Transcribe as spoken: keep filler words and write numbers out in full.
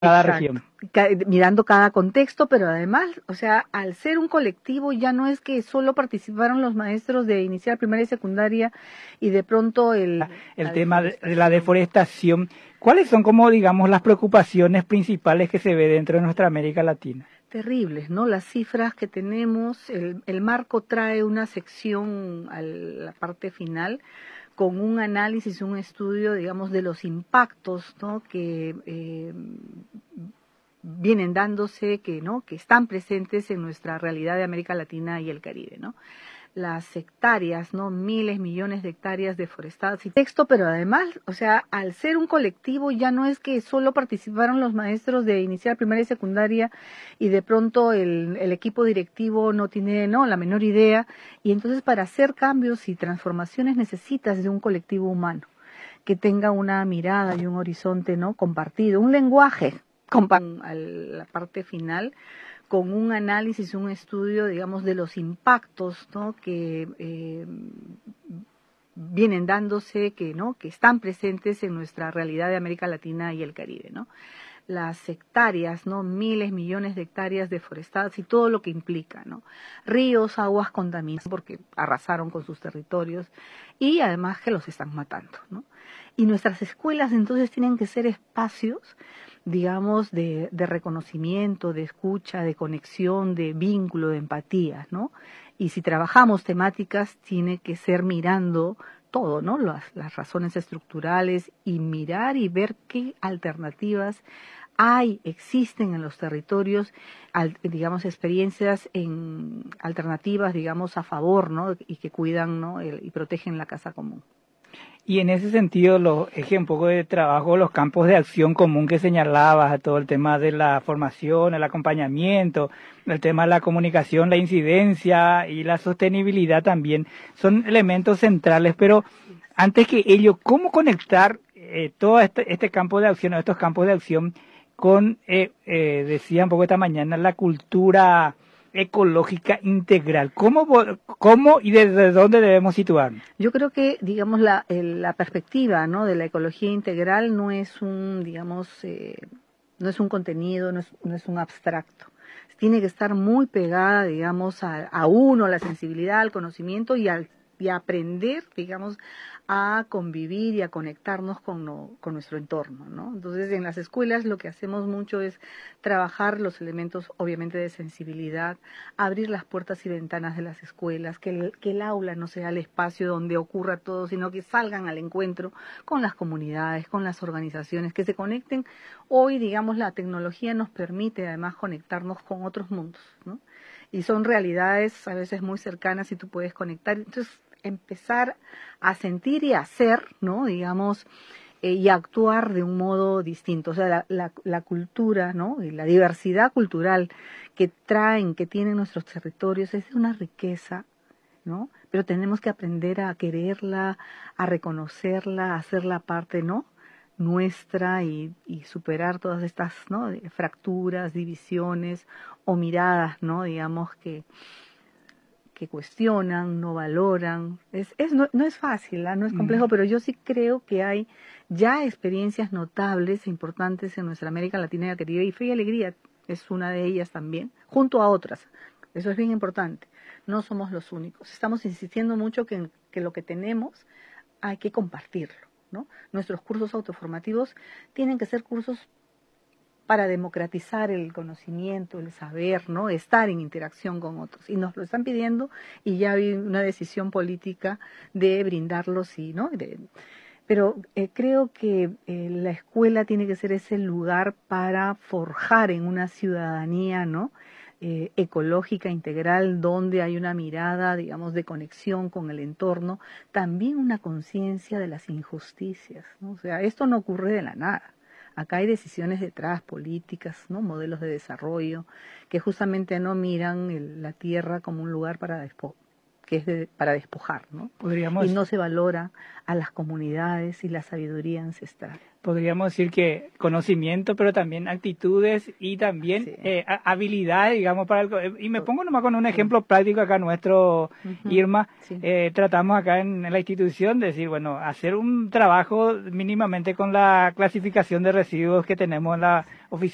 cada Exacto. región. Ca- mirando cada contexto, pero además, o sea, al ser un colectivo ya no es que solo participaron los maestros de inicial, primaria y secundaria y de pronto el, El la tema de de la deforestación. ¿Cuáles son, como digamos, las preocupaciones principales que se ve dentro de nuestra América Latina? Terribles, ¿no? Las cifras que tenemos, el, el marco trae una sección a la parte final con un análisis, un estudio, digamos, de los impactos, ¿no? que eh, vienen dándose, que no, que están presentes en nuestra realidad de América Latina y el Caribe, ¿no? Las hectáreas, ¿no? Miles, millones de hectáreas deforestadas y texto, pero además, o sea, al ser un colectivo ya no es que solo participaron los maestros de inicial, primaria y secundaria y de pronto el, el equipo directivo no tiene, no, la menor idea, y entonces para hacer cambios y transformaciones necesitas de un colectivo humano que tenga una mirada y un horizonte, ¿no? Compartido, un lenguaje compartido a la parte final, con un análisis, un estudio, digamos, de los impactos, ¿no? que eh, vienen dándose, que no, que están presentes en nuestra realidad de América Latina y el Caribe, ¿no? Las hectáreas, ¿no? Miles, millones de hectáreas deforestadas y todo lo que implica, ¿no? Ríos, aguas contaminadas porque arrasaron con sus territorios y además que los están matando, ¿no? Y nuestras escuelas entonces tienen que ser espacios, digamos, de, de reconocimiento, de escucha, de conexión, de vínculo, de empatía, ¿no? Y si trabajamos temáticas, tiene que ser mirando todo, ¿no? Las, las razones estructurales y mirar y ver qué alternativas hay, existen en los territorios, al, digamos, experiencias en alternativas, digamos, a favor, ¿no? Y que cuidan, ¿no? El, y protegen la casa común. Y en ese sentido, los eje un poco de trabajo, los campos de acción común que señalabas, a todo el tema de la formación, el acompañamiento, el tema de la comunicación, la incidencia y la sostenibilidad también, son elementos centrales, pero antes que ello, ¿cómo conectar eh, todo este, este campo de acción, estos campos de acción con, eh, eh, decía un poco esta mañana, la cultura ecológica integral? ¿Cómo, cómo y desde dónde debemos situarnos? Yo creo que, digamos, la, el, la perspectiva, ¿no? de la ecología integral no es un, digamos, eh, no es un contenido, no es, no es un abstracto. Tiene que estar muy pegada, digamos, a, a uno, a la sensibilidad, al conocimiento y, al, y a aprender, digamos, a convivir y a conectarnos con, no, con nuestro entorno, ¿no? Entonces, en las escuelas lo que hacemos mucho es trabajar los elementos, obviamente, de sensibilidad, abrir las puertas y ventanas de las escuelas, que el, que el aula no sea el espacio donde ocurra todo, sino que salgan al encuentro con las comunidades, con las organizaciones, que se conecten. Hoy, digamos, la tecnología nos permite además conectarnos con otros mundos, ¿no? Y son realidades a veces muy cercanas y tú puedes conectar. Entonces, empezar a sentir y a hacer, ¿no? Digamos, eh, y a actuar de un modo distinto. O sea, la, la, la cultura, ¿no? Y la diversidad cultural que traen, que tienen nuestros territorios, es una riqueza, ¿no? Pero tenemos que aprender a quererla, a reconocerla, a hacerla parte, ¿no? nuestra y, y superar todas estas, ¿no? fracturas, divisiones o miradas, ¿no? digamos que que cuestionan, no valoran. Es, es, no, no es fácil, ¿eh? no es complejo, mm. pero yo sí creo que hay ya experiencias notables e importantes en nuestra América Latina y el Caribe, y Fe y Alegría es una de ellas también, junto a otras. Eso es bien importante. No somos los únicos. Estamos insistiendo mucho que, que lo que tenemos hay que compartirlo, ¿no? Nuestros cursos autoformativos tienen que ser cursos para democratizar el conocimiento, el saber, ¿no? Estar en interacción con otros. Y nos lo están pidiendo y ya hay una decisión política de brindarlos, y, ¿no? De, pero eh, creo que eh, la escuela tiene que ser ese lugar para forjar en una ciudadanía, ¿no? Eh, ecológica, integral, donde hay una mirada, digamos, de conexión con el entorno, también una conciencia de las injusticias, ¿no? O sea, esto no ocurre de la nada. Acá hay decisiones detrás, políticas, ¿no? modelos de desarrollo, que justamente no miran el, la tierra como un lugar para despo que es de, para despojar, ¿no? Podríamos... Y no se valora a las comunidades y la sabiduría ancestral. Podríamos decir que conocimiento, pero también actitudes y también sí. eh, habilidades, digamos, para el... Y me pongo nomás con un ejemplo sí. práctico acá nuestro, uh-huh. Irma. Sí. Eh, tratamos acá en, en la institución de decir, bueno, hacer un trabajo mínimamente con la clasificación de residuos que tenemos en la oficina